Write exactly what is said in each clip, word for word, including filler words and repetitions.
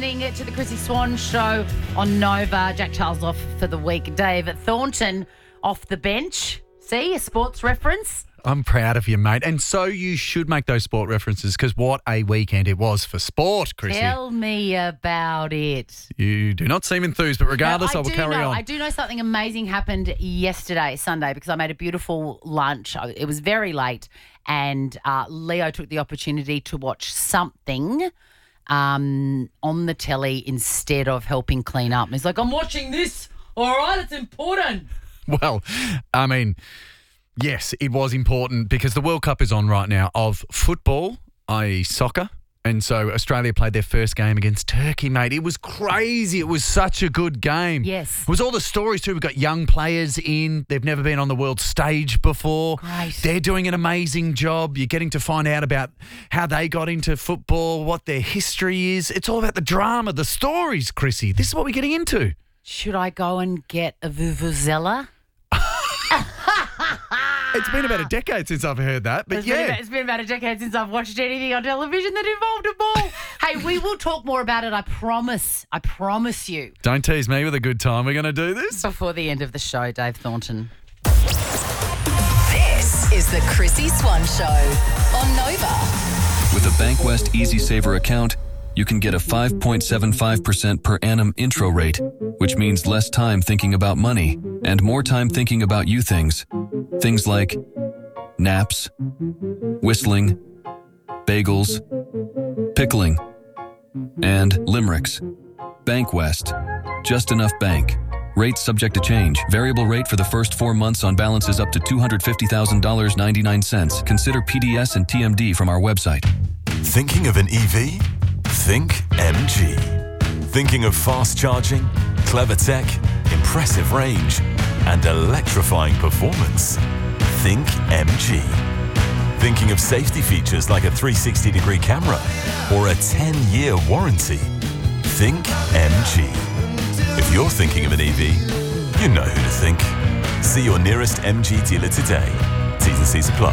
listening to the Chrissy Swan Show on Nova. Jack Charles off for the week. Dave Thornton off the bench. See, a sports reference. I'm proud of you, mate. And so you should make those sport references because what a weekend it was for sport, Chrissy. Tell me about it. You do not seem enthused, but regardless, No, I, I will do carry know, on. I do know something amazing happened yesterday, Sunday, because I made a beautiful lunch. I- It was very late, and uh, Leo took the opportunity to watch something um, on the telly instead of helping clean up. And he's like, I'm watching this. All right, it's important. Well, I mean, yes, it was important because the World Cup is on right now of football, that is soccer. And so Australia played their first game against Turkey, mate. It was crazy. It was such a good game. Yes. It was all the stories too. We've got young players in. They've never been on the world stage before. Great. They're doing an amazing job. You're getting to find out about how they got into football, what their history is. It's all about the drama, the stories, Chrissy. This is what we're getting into. Should I go and get a vuvuzela? It's been about a decade since I've heard that, but It's yeah. been, about, it's been about a decade since I've watched anything on television that involved a ball. Hey, we will talk more about it, I promise. I promise you. Don't tease me with a good time. We're going to do this. Before the end of the show, Dave Thornton. This is the Chrissy Swan Show on Nova. With a Bankwest Easy Saver account, you can get a five point seven five percent per annum intro rate, which means less time thinking about money and more time thinking about you things. Things like naps, whistling, bagels, pickling, and limericks. Bankwest. Just enough bank. Rates subject to change. Variable rate for the first four months on balances up to two hundred fifty thousand dollars and ninety-nine cents. Consider P D S and T M D from our website. Thinking of an E V? Think M G. Thinking of fast charging, clever tech, impressive range, and electrifying performance? Think M G. Thinking of safety features like a three sixty degree camera or a ten-year warranty? Think M G. If you're thinking of an E V, you know who to think. See your nearest M G dealer today. T's and C's apply.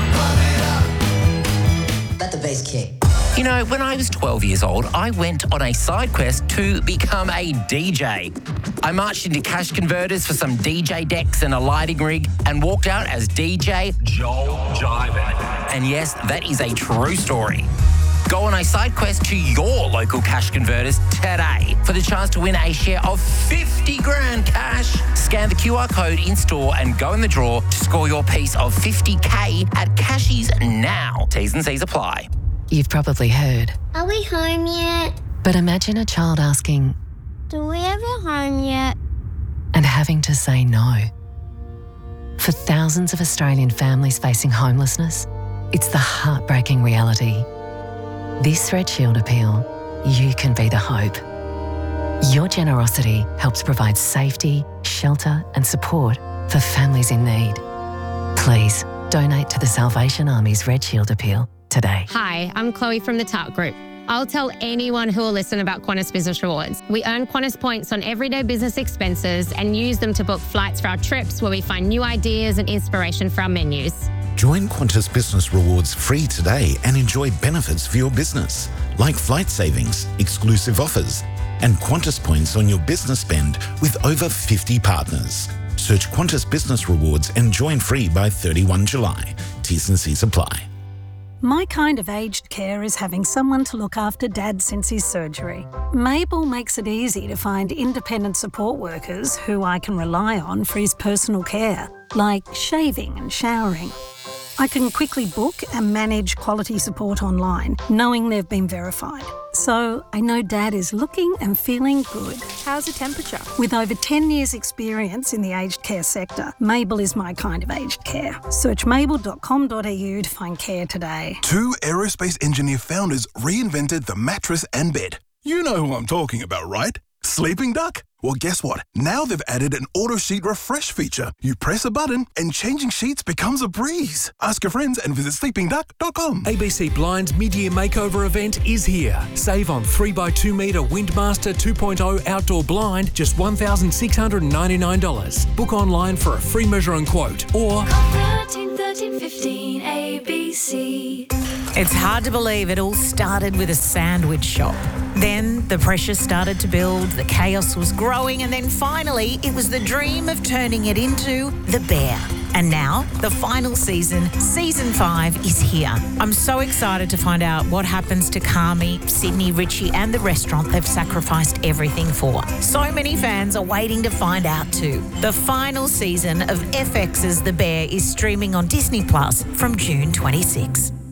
Let the bass kick. You know, when I was twelve years old, I went on a side quest to become a D J. I marched into cash converters for some D J decks and a lighting rig and walked out as D J Joel Jiven. And yes, that is a true story. Go on a side quest to your local cash converters today for the chance to win a share of fifty grand cash. Scan the Q R code in store and go in the draw to score your piece of fifty K at Cashies now. T's and C's apply. You've probably heard. Are we home yet? But imagine a child asking, Do we have a home yet? and having to say no. For thousands of Australian families facing homelessness, it's the heartbreaking reality. This Red Shield appeal, you can be the hope. Your generosity helps provide safety, shelter and support for families in need. Please donate to the Salvation Army's Red Shield appeal today. Hi, I'm Chloe from the Tart Group. I'll tell anyone who will listen about Qantas Business Rewards. We earn Qantas points on everyday business expenses and use them to book flights for our trips where we find new ideas and inspiration for our menus. Join Qantas Business Rewards free today and enjoy benefits for your business, like flight savings, exclusive offers, and Qantas points on your business spend with over fifty partners. Search Qantas Business Rewards and join free by thirty-first July. T's and C's apply. My kind of aged care is having someone to look after Dad since his surgery. Mabel makes it easy to find independent support workers who I can rely on for his personal care, like shaving and showering. I can quickly book and manage quality support online, knowing they've been verified. So I know Dad is looking and feeling good. How's the temperature? With over ten years experience in the aged care sector, Mabel is my kind of aged care. Search mabel dot com dot a u to find care today. Two aerospace engineer founders reinvented the mattress and bed. You know who I'm talking about, right? Sleeping Duck? Well, guess what? Now they've added an auto sheet refresh feature. You press a button and changing sheets becomes a breeze. Ask your friends and visit sleeping duck dot com. A B C Blind's mid-year makeover event is here. Save on three by two metre Windmaster two point oh outdoor blind, just one thousand six hundred ninety-nine dollars. Book online for a free measure and quote or thirteen thirteen fifteen A B C. It's hard to believe it all started with a sandwich shop. Then the pressure started to build, the chaos was growing, and then finally it was the dream of turning it into The Bear. And now, the final season, season five, is here. I'm so excited to find out what happens to Carmi, Sydney, Richie, and the restaurant they've sacrificed everything for. So many fans are waiting to find out too. The final season of F X's The Bear is streaming on Disney Plus from June twenty-sixth.